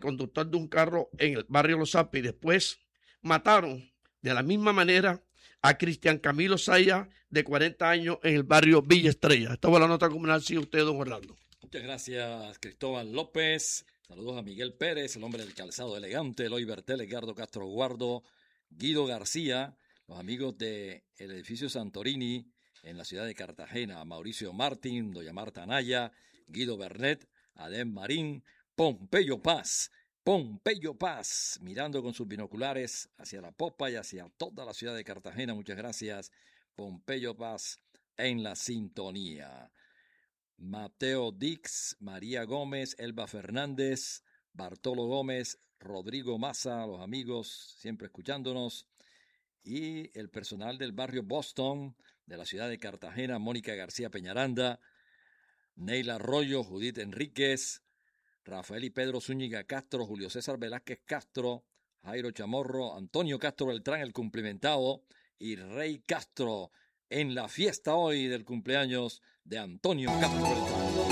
conductor de un carro en el barrio Los Zapes y después mataron de la misma manera a Cristian Camilo Saya, de 40 años, en el barrio Villa Estrella. Esta fue la nota comunal. Sigue usted, don Orlando. Muchas gracias, Cristóbal López. Saludos a Miguel Pérez, el hombre del calzado elegante, Eloy Bertel, Edgardo Castro Guardo, Guido García, los amigos del edificio Santorini en la ciudad de Cartagena, Mauricio Martín, doña Marta Anaya, Guido Bernet, Adem Marín, Pompeyo Paz, mirando con sus binoculares hacia la popa y hacia toda la ciudad de Cartagena. Muchas gracias, Pompeyo Paz, en la sintonía. Mateo Dix, María Gómez, Elba Fernández, Bartolo Gómez, Rodrigo Maza, los amigos siempre escuchándonos, y el personal del barrio Boston, de la ciudad de Cartagena, Mónica García Peñaranda, Neila Arroyo, Judith Enríquez, Rafael y Pedro Zúñiga Castro, Julio César Velázquez Castro, Jairo Chamorro, Antonio Castro Beltrán, el cumplimentado, y Rey Castro, en la fiesta hoy del cumpleaños de Antonio Castro Beltrán.